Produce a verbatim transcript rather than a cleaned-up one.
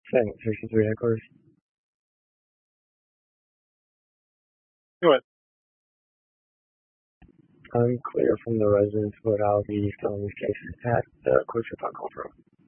Same sixty-three headquarters. Go ahead. Unclear from the residents what how the felonies case at the Quick Trip on call from.